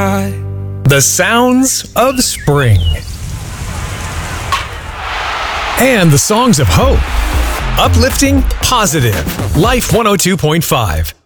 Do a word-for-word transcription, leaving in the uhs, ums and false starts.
high. The sounds of spring. And the songs of hope. Uplifting, positive. Life one oh two point five.